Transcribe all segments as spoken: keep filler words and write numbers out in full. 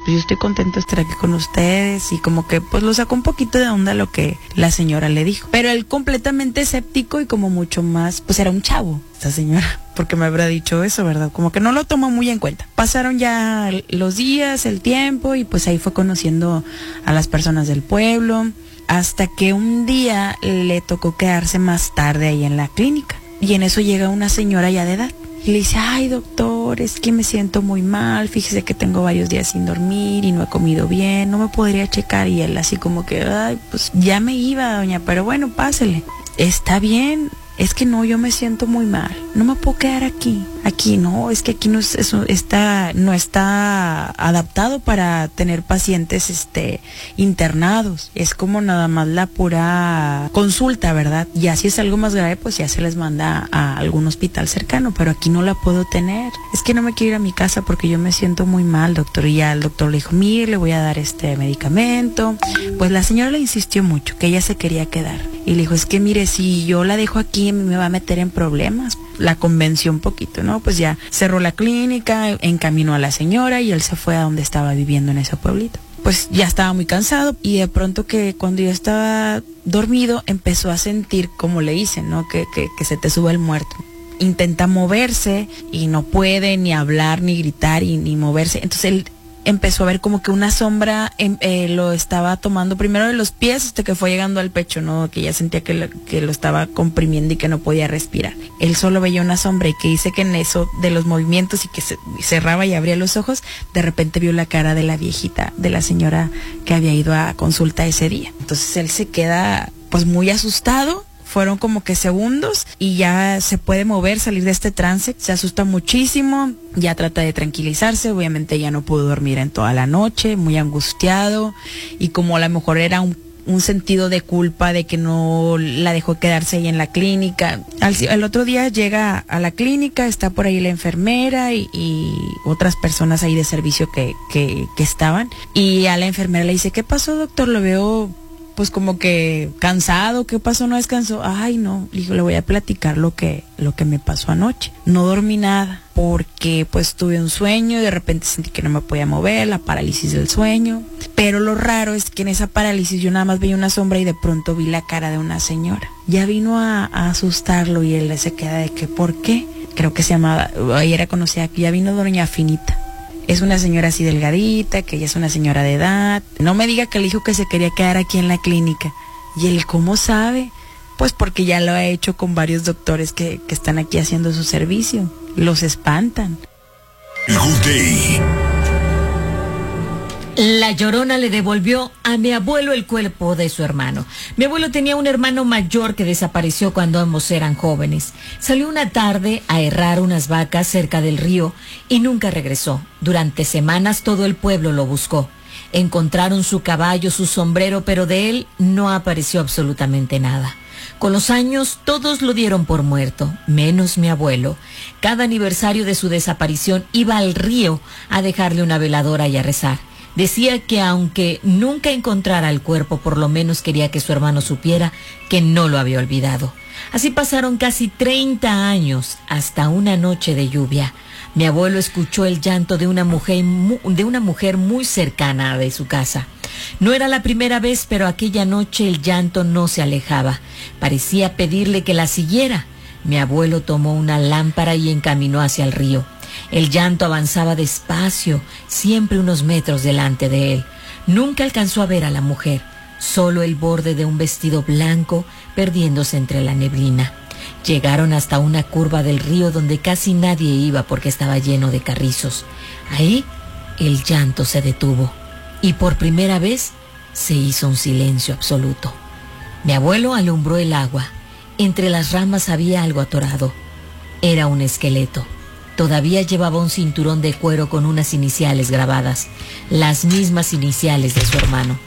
pues yo estoy contento de estar aquí con ustedes, y como que pues lo sacó un poquito de onda lo que la señora le dijo, pero él completamente escéptico y como mucho más, pues era un chavo esta señora, porque me habrá dicho eso, ¿verdad? Como que no lo tomó muy en cuenta. Pasaron ya los días, el tiempo, y pues ahí fue conociendo a las personas del pueblo, hasta que un día le tocó quedarse más tarde ahí en la clínica, y en eso llega una señora ya de edad y le dice: ay, doctor, es que me siento muy mal, fíjese que tengo varios días sin dormir y no he comido bien, no me podría checar. Y él así como que: ay, pues ya me iba, doña, pero bueno, pásele. Está bien. Es que no, yo me siento muy mal, no me puedo quedar aquí, aquí no, es que aquí no es, eso está, no está adaptado para tener pacientes este internados, es como nada más la pura consulta, ¿verdad? Y así es algo más grave, pues ya se les manda a algún hospital cercano, pero aquí no la puedo tener, es que no me quiero ir a mi casa porque yo me siento muy mal, doctor. Y ya el doctor le dijo: mire, le voy a dar este medicamento. Pues la señora le insistió mucho que ella se quería quedar, y le dijo: es que mire, si yo la dejo aquí me va a meter en problemas. La convenció un poquito, ¿no? Pues ya cerró la clínica, encaminó a la señora y él se fue a donde estaba viviendo en ese pueblito. Pues ya estaba muy cansado, y de pronto que cuando ya estaba dormido empezó a sentir, como le dicen, ¿no? Que, que, que se te sube el muerto. Intenta moverse y no puede ni hablar, ni gritar, y, ni moverse. Entonces él empezó a ver como que una sombra eh, eh, lo estaba tomando primero de los pies hasta que fue llegando al pecho, ¿no? Que ya sentía que lo, que lo estaba comprimiendo y que no podía respirar. Él solo veía una sombra, y que dice que en eso de los movimientos y que se cerraba y abría los ojos, de repente vio la cara de la viejita, de la señora que había ido a consulta ese día. Entonces él se queda pues muy asustado. Fueron como que segundos y ya se puede mover, salir de este trance. Se asusta muchísimo, ya trata de tranquilizarse. Obviamente ya no pudo dormir en toda la noche, muy angustiado, y como a lo mejor era un, un sentido de culpa de que no la dejó quedarse ahí en la clínica. Al, al otro día llega a la clínica, está por ahí la enfermera y, y otras personas ahí de servicio que, que, que estaban, y a la enfermera le dice: ¿qué pasó, doctor? Lo veo pues como que cansado, ¿qué pasó? ¿No descansó? Ay, no, le digo, le voy a platicar lo que, lo que me pasó anoche. No dormí nada, porque pues tuve un sueño y de repente sentí que no me podía mover, la parálisis del sueño. Pero lo raro es que en esa parálisis yo nada más veía una sombra y de pronto vi la cara de una señora. Ya vino a, a asustarlo, y él se queda de que, ¿por qué? Creo que se llamaba, ahí era conocida, ya vino doña Finita. Es una señora así delgadita, que ella es una señora de edad. No me diga que le dijo que se quería quedar aquí en la clínica. ¿Y él cómo sabe? Pues porque ya lo ha hecho con varios doctores que, que están aquí haciendo su servicio. Los espantan. Good Day. La Llorona le devolvió a mi abuelo el cuerpo de su hermano. Mi abuelo tenía un hermano mayor que desapareció cuando ambos eran jóvenes. Salió una tarde a herrar unas vacas cerca del río y nunca regresó. Durante semanas todo el pueblo lo buscó. Encontraron su caballo, su sombrero, pero de él no apareció absolutamente nada. Con los años todos lo dieron por muerto, menos mi abuelo. Cada aniversario de su desaparición iba al río a dejarle una veladora y a rezar. Decía que aunque nunca encontrara el cuerpo, por lo menos quería que su hermano supiera que no lo había olvidado. Así pasaron casi treinta años, hasta una noche de lluvia. Mi abuelo escuchó el llanto de una mujer, de una mujer muy cercana de su casa. No era la primera vez, pero aquella noche el llanto no se alejaba. Parecía pedirle que la siguiera. Mi abuelo tomó una lámpara y encaminó hacia el río. El llanto avanzaba despacio, siempre unos metros delante de él. Nunca alcanzó a ver a la mujer, solo el borde de un vestido blanco perdiéndose entre la neblina. Llegaron hasta una curva del río donde casi nadie iba porque estaba lleno de carrizos. Ahí el llanto se detuvo y por primera vez se hizo un silencio absoluto. Mi abuelo alumbró el agua. Entre las ramas había algo atorado. Era un esqueleto. Todavía llevaba un cinturón de cuero con unas iniciales grabadas, las mismas iniciales de su hermano.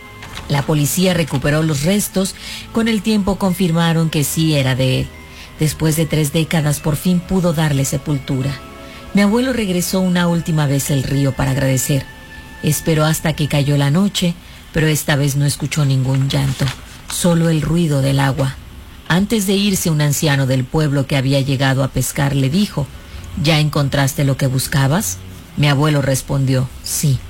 La policía recuperó los restos. Con el tiempo confirmaron que sí era de él. Después de tres décadas por fin pudo darle sepultura. Mi abuelo regresó una última vez al río para agradecer. Esperó hasta que cayó la noche, pero esta vez no escuchó ningún llanto, solo el ruido del agua. Antes de irse, un anciano del pueblo que había llegado a pescar le dijo: ¿Ya encontraste lo que buscabas? Mi abuelo respondió: sí.